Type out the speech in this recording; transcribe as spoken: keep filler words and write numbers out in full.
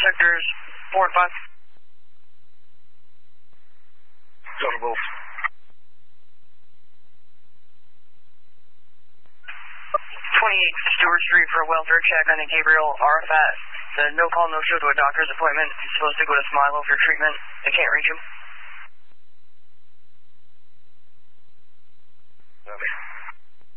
sectors four and five. Delta Wolf. twenty-eight Stewart Street for a welfare check on a Gabriel Arafat. The no call, no show to a doctor's appointment. He's supposed to go to Smilo for treatment. They can't reach him. Okay.